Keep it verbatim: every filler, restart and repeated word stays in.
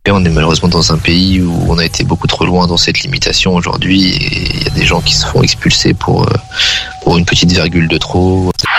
On est malheureusement dans un pays où on a été beaucoup trop loin dans cette limitation aujourd'hui et il y a des gens qui se font expulser pour, pour une petite virgule de trop.